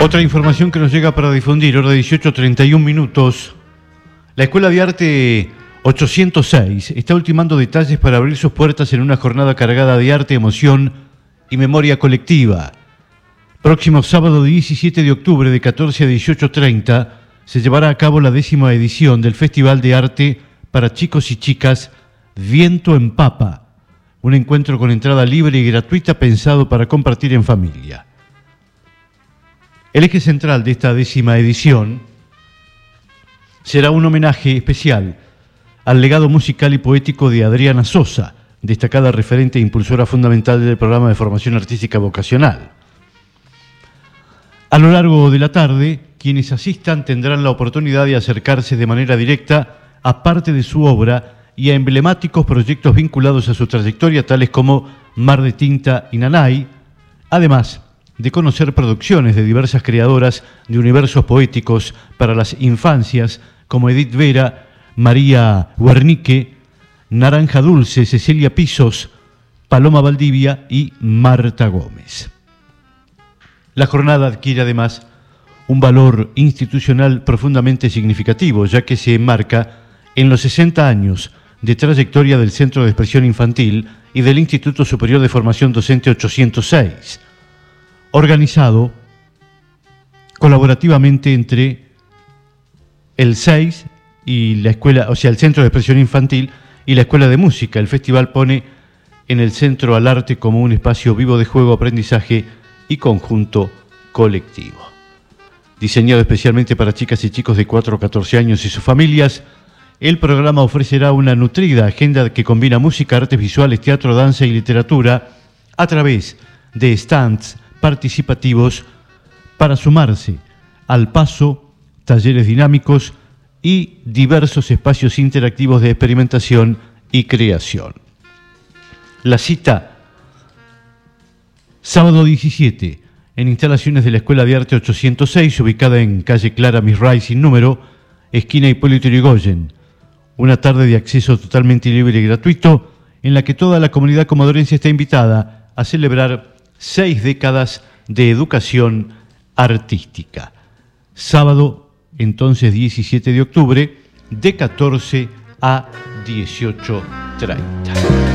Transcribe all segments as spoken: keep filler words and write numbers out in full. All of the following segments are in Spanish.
Otra información que nos llega para difundir, hora dieciocho treinta y un minutos. La Escuela de Arte ochocientos seis está ultimando detalles para abrir sus puertas en una jornada cargada de arte, emoción y memoria colectiva. Próximo sábado diecisiete de octubre de catorce a dieciocho treinta se llevará a cabo la décima edición del Festival de Arte para Chicos y Chicas Viento en Papa, un encuentro con entrada libre y gratuita pensado para compartir en familia. El eje central de esta décima edición será un homenaje especial al legado musical y poético de Adriana Sosa, destacada referente e impulsora fundamental del programa de formación artística vocacional. A lo largo de la tarde, quienes asistan tendrán la oportunidad de acercarse de manera directa a parte de su obra y a emblemáticos proyectos vinculados a su trayectoria, tales como Mar de Tinta y Nanay, además de conocer producciones de diversas creadoras de universos poéticos para las infancias, como Edith Vera, María Guernique, Naranja Dulce, Cecilia Pisos, Paloma Valdivia y Marta Gómez. La jornada adquiere además un valor institucional profundamente significativo, ya que se enmarca en los sesenta años de trayectoria del Centro de Expresión Infantil y del Instituto Superior de Formación Docente ochocientos seis, organizado colaborativamente entre el seis y la escuela, o sea, el Centro de Expresión Infantil y la Escuela de Música. El festival pone en el centro al arte como un espacio vivo de juego, aprendizaje y conjunto colectivo. Diseñado especialmente para chicas y chicos de cuatro a catorce años y sus familias, el programa ofrecerá una nutrida agenda que combina música, artes visuales, teatro, danza y literatura a través de stands participativos para sumarse al paso, talleres dinámicos y diversos espacios interactivos de experimentación y creación. La cita, sábado diecisiete, en instalaciones de la Escuela de Arte ochocientos seis, ubicada en calle Clara Misray sin número, esquina Hipólito Yrigoyen. Una tarde de acceso totalmente libre y gratuito, en la que toda la comunidad comodorense está invitada a celebrar seis décadas de educación artística. Sábado, entonces diecisiete de octubre, de catorce a dieciocho treinta.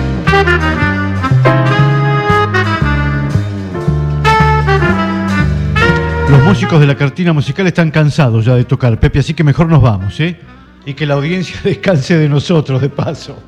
Los músicos de la cartina musical están cansados ya de tocar, Pepe, así que mejor nos vamos, ¿eh? Y que la audiencia descanse de nosotros, de paso.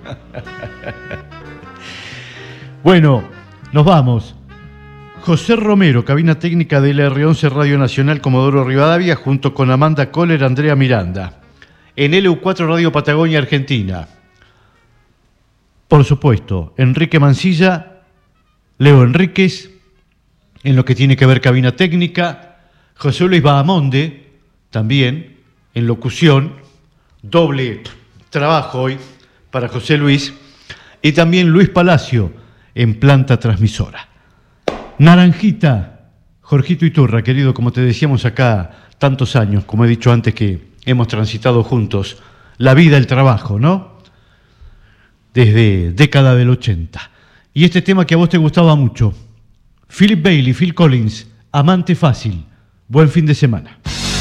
Bueno, nos vamos. José Romero, cabina técnica del R once Radio Nacional Comodoro Rivadavia, junto con Amanda Kohler, Andrea Miranda. En L U cuatro Radio Patagonia, Argentina. Por supuesto, Enrique Mancilla, Leo Enríquez, en lo que tiene que ver cabina técnica, José Luis Bahamonde, también, en locución, doble trabajo hoy para José Luis, y también Luis Palacio, en planta transmisora. Naranjita, Jorgito Iturra, querido, como te decíamos acá, tantos años, como he dicho antes que hemos transitado juntos, la vida, el trabajo, ¿no? Desde década del ochenta. Y este tema que a vos te gustaba mucho, Philip Bailey, Phil Collins, Amante Fácil. Buen fin de semana.